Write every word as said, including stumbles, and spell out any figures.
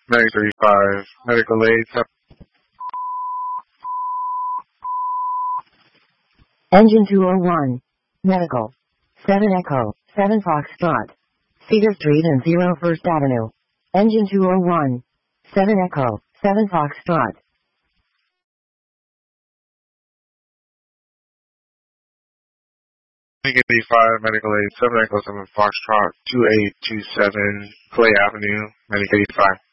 nine thirty-five, medical aid. Engine two oh one. Medical. seven Echo, seven Foxtrot. Cedar Street and zero First Avenue. Engine two oh one. seven Echo, seven Foxtrot. nine eighty-five, medical aid, seven Echo, seven Foxtrot, two eight two seven, Clay Avenue, nine eighty-five.